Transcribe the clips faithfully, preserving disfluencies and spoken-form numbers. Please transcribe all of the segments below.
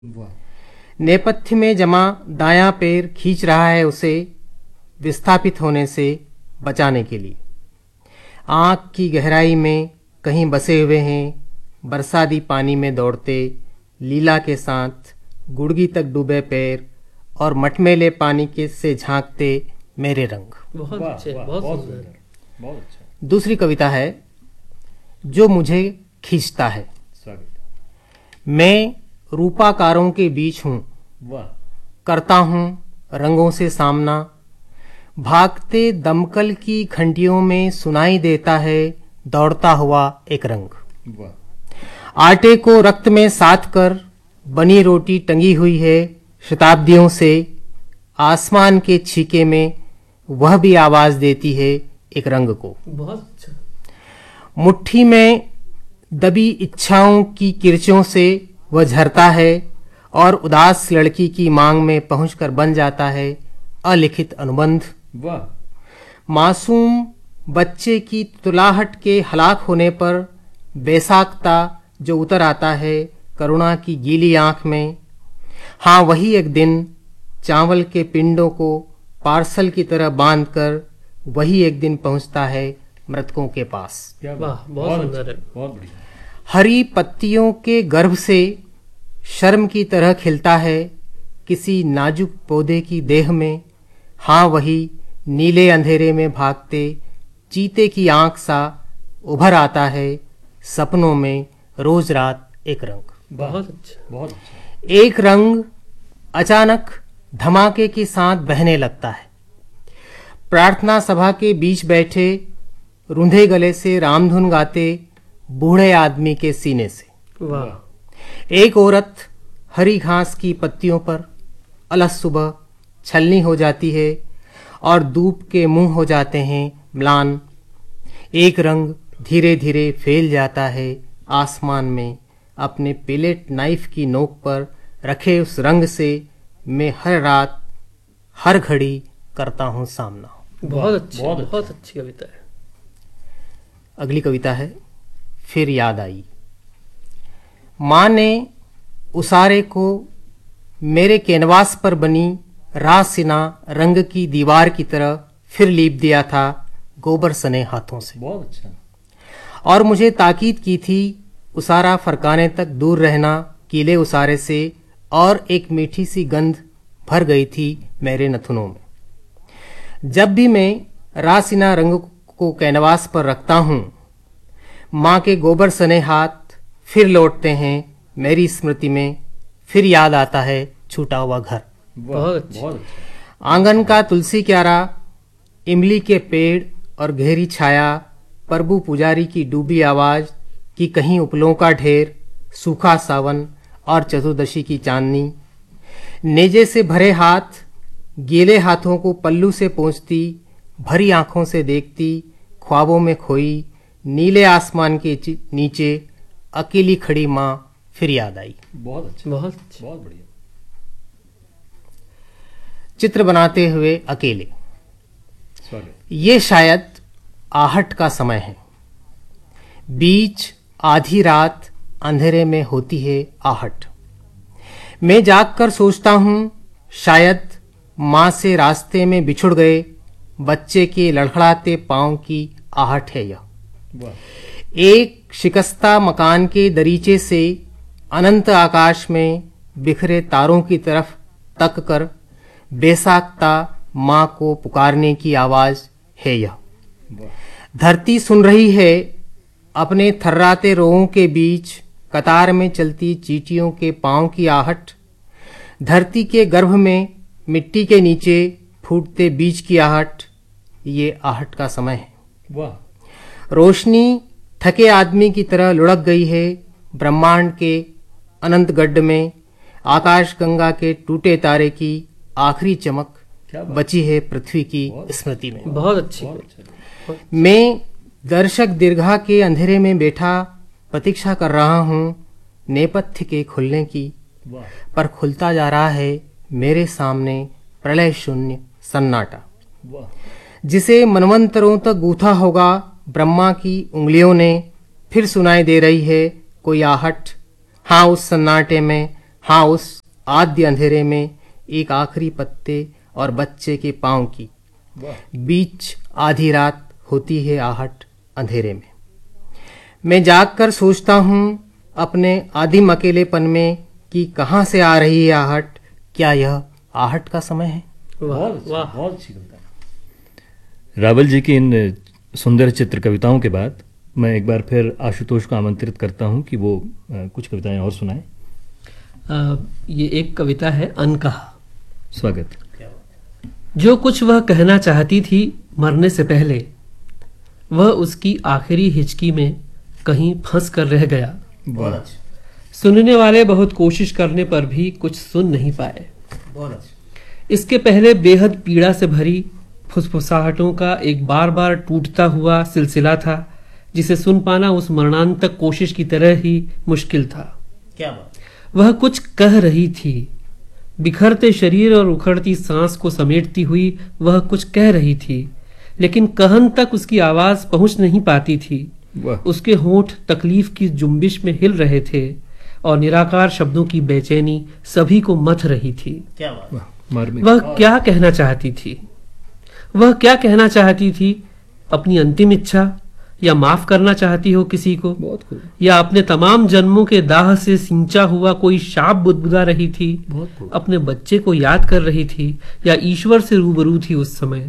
वाह। नेपथ्य में जमा दायां पैर खींच रहा है उसे विस्थापित होने से बचाने के लिए। आँख की गहराई में कहीं बसे हुए हैं बरसाती पानी में दौड़ते लीला के साथ गुड़गी तक डूबे पैर और मटमैले पानी के से झांकते मेरे रंग। बहुत वाह, अच्छे, वाह, बहुत बहुत सुंदर। सुंदर, बहुत अच्छा। दूसरी कविता है जो मुझे खींचता है। स्वागत। मैं रूपाकारों के बीच हूँ, वाह। करता हूँ रंगों से सामना। भागते दमकल की घंटियों में सुनाई देता है दौड़ता हुआ एक रंग। वाह। आटे को रक्त में साथ कर बनी रोटी टंगी हुई है शताब्दियों से। आसमान के छीके में वह भी आवाज देती है एक रंग को। बहुत अच्छा। मुट्ठी में दबी इच्छाओं की किरचों से वह झरता है और उदास लड़की की मांग में पहुंचकर बन जाता है अलिखित अनुबंध। वाह। मासूम बच्चे की तुलाहट के हलाक होने पर बेसाख्ता जो उतर आता है करुणा की गीली आंख में। हाँ, वही एक दिन चावल के पिंडों को पार्सल की तरह बांधकर वही एक दिन पहुंचता है मृतकों के पास। क्या वाह, बात। बहुत सुंदर है। बहुत बढ़िया। हरी पत्तियों के गर्भ से शर्म की तरह खिलता है किसी नाजुक पौधे की देह में। हाँ, वही नीले अंधेरे में भागते चीते की आंख सा उभर आता है सपनों में रोज रात एक रंग। बहुत अच्छा। बहुत अच्छा। एक रंग अचानक धमाके के साथ बहने लगता है। प्रार्थना सभा के बीच बैठे रूंधे गले से रामधुन गाते बूढ़े आदमी के सीने से। वाह। एक औरत हरी घास की पत्तियों पर अलस सुबह छलनी हो जाती है और धूप के मुंह हो जाते हैं म्लान। एक रंग धीरे धीरे फैल जाता है आसमान में अपने पेलेट नाइफ की नोक पर रखे उस रंग से मैं हर रात हर घड़ी करता हूं सामना। बहुत अच्छी, बहुत बहुत अच्छी कविता है। अगली कविता है फिर याद आई। माँ ने उसारे को मेरे कैनवास पर बनी रासिना रंग की दीवार की तरह फिर लीप दिया था गोबर सने हाथों से। बहुत अच्छा। और मुझे ताकीद की थी उसारा फरकाने तक दूर रहना कीले उसारे से। और एक मीठी सी गंध भर गई थी मेरे नथुनों में। जब भी मैं रासिना रंग को कैनवास पर रखता हूँ माँ के गोबर सने हाथ फिर लौटते हैं मेरी स्मृति में। फिर याद आता है छूटा हुआ घर। बहुत अच्छी। बहुत अच्छा। आंगन का तुलसी क्यारा, इमली के पेड़ और गहरी छाया, प्रभु पुजारी की डूबी आवाज कि कहीं उपलों का ढेर, सूखा सावन और चतुर्दशी की चांदनी। नेजे से भरे हाथ गीले हाथों को पल्लू से पोंछती भरी आंखों से देखती ख्वाबों में खोई नीले आसमान के नीचे अकेली खड़ी माँ फिर याद आई। बहुत अच्छा। बहुत अच्छी। बहुत बढ़िया। चित्र बनाते हुए अकेले। स्वागत। ये शायद आहट का समय है। बीच आधी रात अंधेरे में होती है आहट। मैं जागकर सोचता हूँ शायद माँ से रास्ते में बिछुड़ गए बच्चे के लड़खड़ाते पांव की आहट है यह। वाह। एक शिकस्ता मकान के दरीचे से अनंत आकाश में बिखरे तारों की तरफ तक कर बेसाख्ता माँ को पुकारने की आवाज है यह। वाह। धरती सुन रही है अपने थर्राते रोओं के बीच कतार में चलती चींटियों के पांव की आहट। धरती के गर्भ में मिट्टी के नीचे फूटते बीज की आहट। ये आहट का समय है। वाह। रोशनी थके आदमी की तरह लुढ़क गई है ब्रह्मांड के अनंत गड्ढ में। आकाश गंगा के टूटे तारे की आखिरी चमक क्या बात। बची है पृथ्वी की बहुत- स्मृति में। बहुत अच्छी। बहुत अच्छा। मैं दर्शक दीर्घा के अंधेरे में बैठा प्रतीक्षा कर रहा हूँ नेपथ्य के खुलने की। वाह। पर खुलता जा रहा है मेरे सामने प्रलय शून्य सन्नाटा वाह। जिसे मनवंतरों तक गूथा होगा ब्रह्मा की उंगलियों ने। फिर सुनाई दे रही है कोई आहट। हाँ, उस सन्नाटे में हाँ, उस आद्य अंधेरे में एक आखिरी पत्ते और बच्चे के पांव की बीच आधी रात होती है आहट अंधेरे में। मैं जागकर सोचता हूँ अपने आदिम अकेलेपन में कि कहाँ से आ रही है आहट, क्या यह आहट का समय है? वाह बहुत अच्छा, वाह बहुत अच्छी कविता है। रावल जी की इन सुंदर चित्र कविताओं के बाद मैं एक बार फिर आशुतोष को आमंत्रित करता हूं कि वो अ, कुछ कविताएं और सुनाएं। आ, ये एक कविता है अनकहा। स्वागत। जो कुछ वह कहना चाहती थी मरने से पहले, वह उसकी आखिरी हिचकी में कहीं फंस कर रह गया। बहुत अच्छा, सुनने वाले बहुत कोशिश करने पर भी कुछ सुन नहीं पाए। बहुत अच्छा। इसके पहले बेहद पीड़ा से भरी फुसफुसाहटों का एक बार बार टूटता हुआ सिलसिला था, जिसे सुन पाना उस मरणांतक कोशिश की तरह ही मुश्किल था। क्या बात। वह कुछ कह रही थी, बिखरते शरीर और उखड़ती सांस को समेटती हुई वह कुछ कह रही थी, लेकिन कहन तक उसकी आवाज पहुंच नहीं पाती थी। वाह। उसके होंठ तकलीफ की जुम्बिश में हिल रहे थे और निराकार शब्दों की बेचैनी सभी को मथ रही थी। क्या बात। वाह, मार्मिक। वह क्या कहना चाहती थी? वह क्या कहना चाहती थी? अपनी अंतिम इच्छा, या माफ करना चाहती हो किसी को, बहुत खूब। या अपने तमाम जन्मों के दाह से सिंचा हुआ कोई शाप बुदबुदा रही थी, बहुत खूब। अपने बच्चे को याद कर रही थी, या ईश्वर से रूबरू थी उस समय।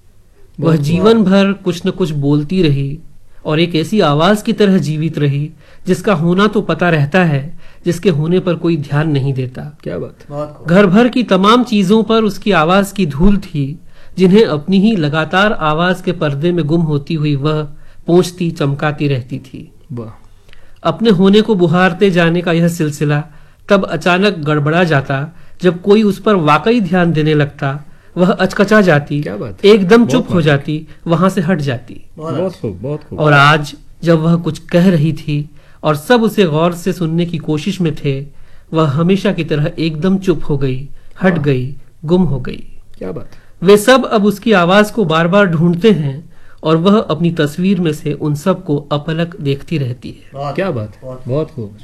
वह जीवन भर कुछ न कुछ बोलती रही और एक ऐसी आवाज की तरह जीवित रही जिसका होना तो पता रहता है, जिसके होने पर कोई ध्यान नहीं देता। क्या बात। बहुत खूब। घर भर की तमाम चीजों पर उसकी आवाज की धूल थी, जिन्हें अपनी ही लगातार आवाज के पर्दे में गुम होती हुई वह पहुंचती चमकाती रहती थी। वाह। अपने होने को बुहारते जाने का यह सिलसिला तब अचानक गड़बड़ा जाता जब कोई उस पर वाकई ध्यान देने लगता। वह अचकचा जाती, क्या बात। एकदम बहुत चुप हो जाती, वहां से हट जाती। बहुत खूब, बहुत खूब। और आज जब वह कुछ कह रही थी और सब उसे गौर से सुनने की कोशिश में थे, वह हमेशा की तरह एकदम चुप हो गई, हट गई, गुम हो गई। क्या बात। वे सब अब उसकी आवाज को बार बार ढूंढते हैं और वह अपनी तस्वीर में से उन सब को अपलक देखती रहती है। बहुत क्या बात। बहुत बहुत खूब।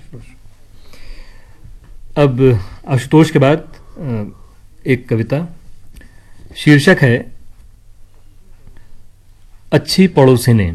अब आशुतोष के बाद अ, एक कविता, शीर्षक है अच्छी पड़ोसिने।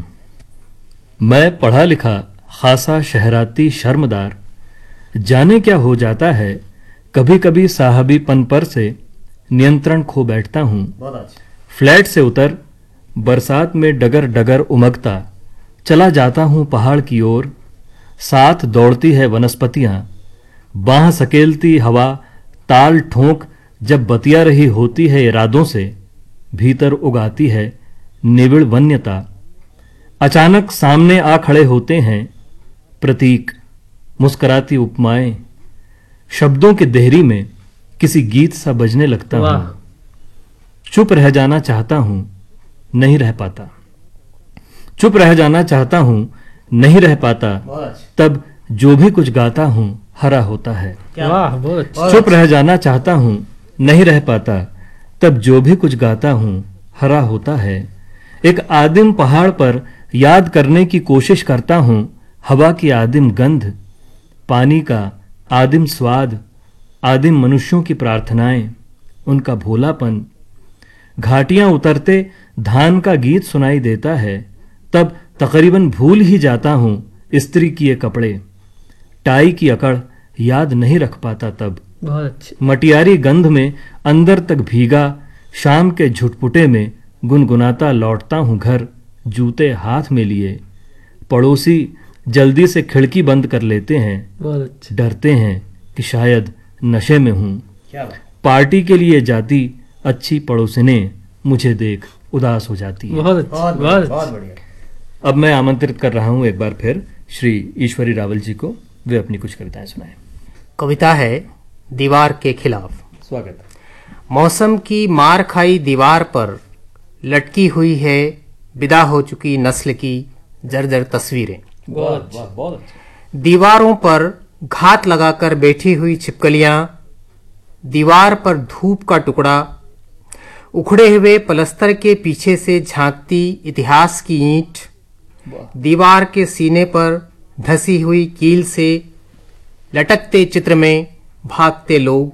मैं पढ़ा लिखा खासा शहराती शर्मदार, जाने क्या हो जाता है, कभी कभी साहबीपन पर से नियंत्रण खो बैठता हूं। बहुत अच्छा। फ्लैट से उतर बरसात में डगर डगर उमगता चला जाता हूं पहाड़ की ओर। साथ दौड़ती है वनस्पतियां, बाह सकेलती हवा ताल ठोंक जब बतिया रही होती है इरादों से, भीतर उगाती है निबिड़ वन्यता। अचानक सामने आ खड़े होते हैं प्रतीक, मुस्कुराती उपमाएं, शब्दों के देहरी में किसी गीत सा बजने लगता वाह। हूं। चुप रह जाना चाहता हूं, नहीं रह पाता। चुप रह जाना चाहता हूं, नहीं रह पाता। बहुत अच्छा। तब जो भी कुछ गाता हूं हरा होता है। क्या वाह, बहुत अच्छा। चुप रह जाना चाहता हूं, नहीं रह पाता। तब जो भी कुछ गाता हूं हरा होता है। एक आदिम पहाड़ पर याद करने की कोशिश करता हूं हवा की आदिम गंध, पानी का आदिम स्वाद, आदिम मनुष्यों की प्रार्थनाएं, उनका भोलापन। घाटियां उतरते धान का गीत सुनाई देता है, तब तकरीबन भूल ही जाता हूं स्त्री किए कपड़े। टाई की अकड़ याद नहीं रख पाता तब। बहुत अच्छे। मटियारी गंध में अंदर तक भीगा, शाम के झुटपुटे में गुनगुनाता लौटता हूं घर, जूते हाथ में लिए। पड़ोसी जल्दी से खिड़की बंद कर लेते हैं, बहुत अच्छे। डरते हैं कि शायद नशे में हूं। क्या बात। पार्टी के लिए जाती अच्छी पड़ोसिने मुझे देख उदास हो जाती है। बहुत अच्छे। बहुत बहुत बढ़िया, बहुत अच्छे। बढ़िया। अब मैं आमंत्रित कर रहा हूं एक बार फिर श्री ईश्वरी रावल जी को, वे अपनी कुछ कविताएं सुनाएं। कविता है दीवार के खिलाफ। स्वागत। मौसम की मार खाई दीवार पर लटकी हुई है विदा हो चुकी नस्ल की जर्जर तस्वीरें। बहुत वाह, बहुत अच्छा। दीवारों पर घात लगाकर बैठी हुई छिपकलियां, दीवार पर धूप का टुकड़ा, उखड़े हुए पलस्तर के पीछे से झांकती इतिहास की ईंट, दीवार के सीने पर धसी हुई कील से लटकते चित्र में भागते लोग